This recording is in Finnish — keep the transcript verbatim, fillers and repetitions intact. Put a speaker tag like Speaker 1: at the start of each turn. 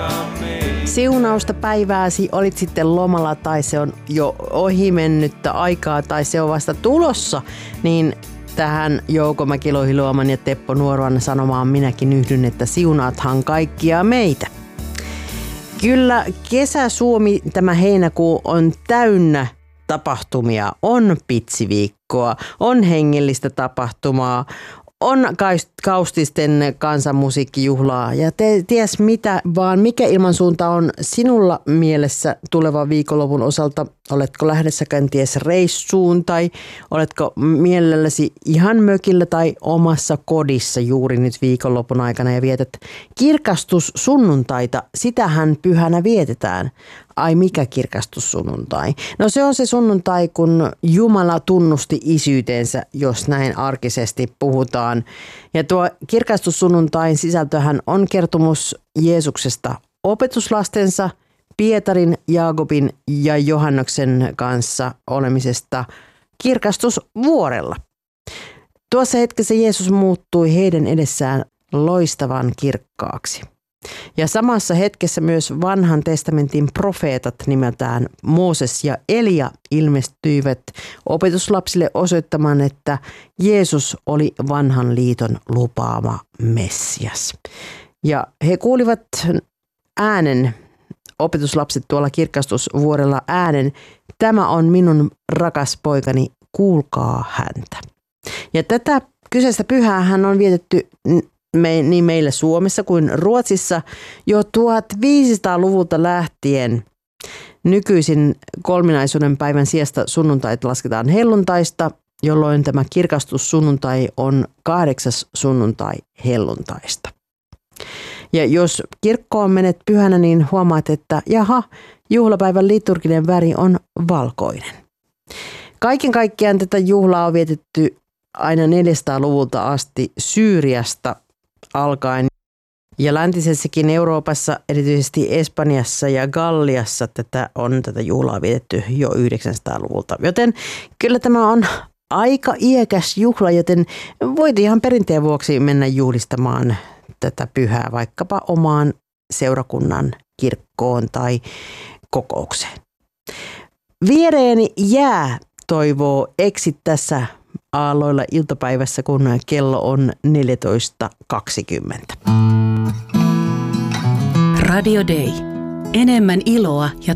Speaker 1: Siunausta päivääsi, olit sitten lomalla tai se on jo ohimennyttä aikaa tai se on vasta tulossa, niin tähän Jouko Mäki-Lohiluoman ja Teppo Nuoruan sanomaan minäkin yhdyn, että siunaathan kaikkia meitä. Kyllä Kesä-Suomi tämä heinäkuu on täynnä tapahtumia, on pitsiviikkoa, on hengellistä tapahtumaa, on kaustisten kansanmusiikkijuhlaa ja te, ties mitä, vaan mikä ilmansuunta on sinulla mielessä tulevan viikonlopun osalta? Oletko lähdössä kenties reissuun tai oletko mielelläsi ihan mökillä tai omassa kodissa juuri nyt viikonlopun aikana ja vietät kirkastussunnuntaita? Sitähän pyhänä vietetään. Ai mikä kirkastussunnuntai? No se on se sunnuntai, kun Jumala tunnusti isyytensä, jos näin arkisesti puhutaan. Ja tuo kirkastussunnuntain sisältöhän on kertomus Jeesuksesta opetuslastensa, Pietarin, Jaakobin ja Johannoksen kanssa olemisesta kirkastusvuorella. Tuossa hetkessä Jeesus muuttui heidän edessään loistavan kirkkaaksi. Ja samassa hetkessä myös vanhan testamentin profeetat nimeltään Mooses ja Elia ilmestyivät opetuslapsille osoittamaan, että Jeesus oli vanhan liiton lupaama Messias. Ja he kuulivat äänen, opetuslapset tuolla kirkastusvuorella äänen, tämä on minun rakas poikani, kuulkaa häntä. Ja tätä kyseistä pyhäähän on vietetty me, niin meillä Suomessa kuin Ruotsissa jo tuhatviisisataaluvulta lähtien. Nykyisin kolminaisuuden päivän sijasta sunnuntait lasketaan helluntaista, jolloin tämä kirkastussunnuntai on kahdeksas sunnuntai helluntaista. Ja jos kirkkoon menet pyhänä, niin huomaat, että jaha, juhlapäivän liturginen väri on valkoinen. Kaiken kaikkiaan tätä juhlaa on vietetty aina neljäsataaluvulta asti Syyriasta alkaen. Ja läntisessäkin Euroopassa, erityisesti Espanjassa ja Galliassa, tätä on tätä juhlaa vietetty jo yhdeksänsataaluvulta. Joten kyllä tämä on aika iäkäs juhla, joten voit ihan perinteen vuoksi mennä juhlistamaan tätä pyhää vaikkapa omaan seurakunnan kirkkoon tai kokoukseen. Viereeni jää, toivoo Exit tässä aalloilla iltapäivässä, kun kello on neljätoista kaksikymmentä.
Speaker 2: Radio Day. Enemmän iloa ja